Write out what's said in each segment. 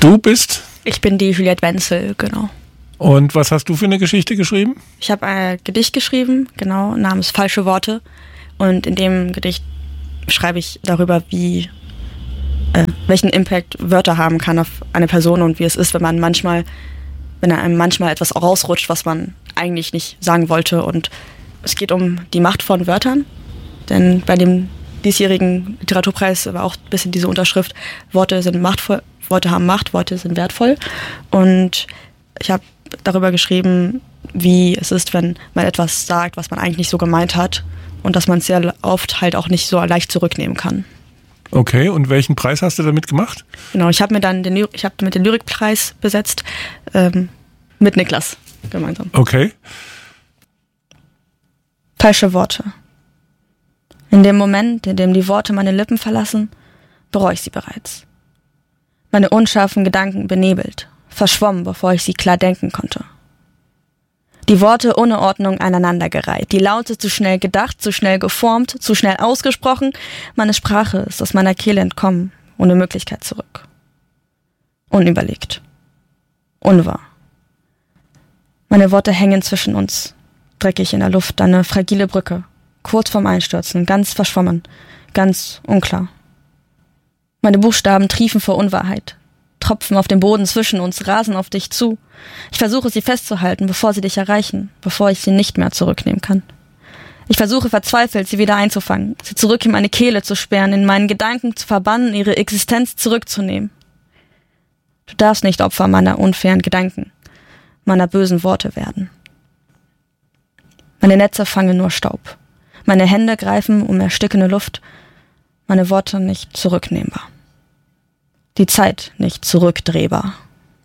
Du bist? Ich bin die Juliette Wenzel, genau. Und was hast du für eine Geschichte geschrieben? Ich habe ein Gedicht geschrieben, genau, namens Falsche Worte. Und in dem Gedicht schreibe ich darüber, welchen Impact Wörter haben kann auf eine Person und wie es ist, wenn einem manchmal etwas rausrutscht, was man eigentlich nicht sagen wollte. Und es geht um die Macht von Wörtern, denn bei dem diesjährigen Literaturpreis war auch ein bisschen diese Unterschrift: Worte sind machtvoll, Worte haben Macht, Worte sind wertvoll. Und ich habe darüber geschrieben, wie es ist, wenn man etwas sagt, was man eigentlich nicht so gemeint hat und dass man es sehr oft halt auch nicht so leicht zurücknehmen kann. Okay, und welchen Preis hast du damit gemacht? Genau, ich habe mit den Lyrikpreis besetzt, mit Niklas gemeinsam. Okay. Falsche Worte. In dem Moment, in dem die Worte meine Lippen verlassen, bereue ich sie bereits. Meine unscharfen Gedanken benebelt, verschwommen, bevor ich sie klar denken konnte. Die Worte ohne Ordnung aneinandergereiht, die Laute zu schnell gedacht, zu schnell geformt, zu schnell ausgesprochen. Meine Sprache ist aus meiner Kehle entkommen, ohne Möglichkeit zurück. Unüberlegt. Unwahr. Meine Worte hängen zwischen uns, dreckig in der Luft, eine fragile Brücke, kurz vorm Einstürzen, ganz verschwommen, ganz unklar. Meine Buchstaben triefen vor Unwahrheit, tropfen auf dem Boden zwischen uns, rasen auf dich zu. Ich versuche, sie festzuhalten, bevor sie dich erreichen, bevor ich sie nicht mehr zurücknehmen kann. Ich versuche verzweifelt, sie wieder einzufangen, sie zurück in meine Kehle zu sperren, in meinen Gedanken zu verbannen, ihre Existenz zurückzunehmen. Du darfst nicht Opfer meiner unfairen Gedanken, meiner bösen Worte werden. Meine Netze fangen nur Staub. Meine Hände greifen um erstickende Luft, meine Worte nicht zurücknehmbar. Die Zeit nicht zurückdrehbar.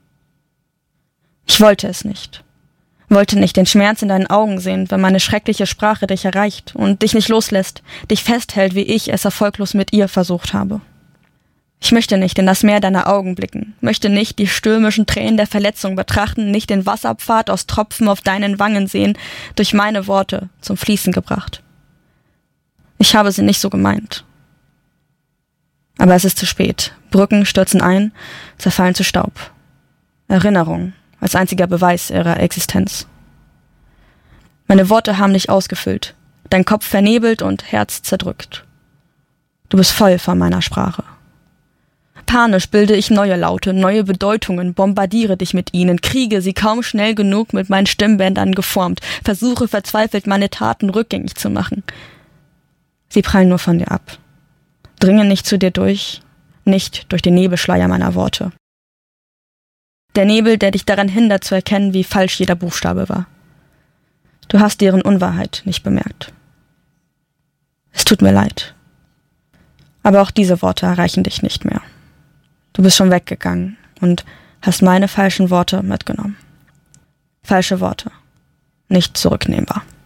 Ich wollte es nicht. Wollte nicht den Schmerz in deinen Augen sehen, wenn meine schreckliche Sprache dich erreicht und dich nicht loslässt, dich festhält, wie ich es erfolglos mit ihr versucht habe. Ich möchte nicht in das Meer deiner Augen blicken, möchte nicht die stürmischen Tränen der Verletzung betrachten, nicht den Wasserpfad aus Tropfen auf deinen Wangen sehen, durch meine Worte zum Fließen gebracht. Ich habe sie nicht so gemeint. Aber es ist zu spät. Brücken stürzen ein, zerfallen zu Staub. Erinnerung als einziger Beweis ihrer Existenz. Meine Worte haben dich ausgefüllt, dein Kopf vernebelt und Herz zerdrückt. Du bist voll von meiner Sprache. Panisch bilde ich neue Laute, neue Bedeutungen, bombardiere dich mit ihnen, kriege sie kaum schnell genug mit meinen Stimmbändern geformt, versuche verzweifelt meine Taten rückgängig zu machen. Sie prallen nur von dir ab, dringen nicht zu dir durch, nicht durch den Nebelschleier meiner Worte. Der Nebel, der dich daran hindert zu erkennen, wie falsch jeder Buchstabe war. Du hast deren Unwahrheit nicht bemerkt. Es tut mir leid. Aber auch diese Worte erreichen dich nicht mehr. Du bist schon weggegangen und hast meine falschen Worte mitgenommen. Falsche Worte. Nicht zurücknehmbar.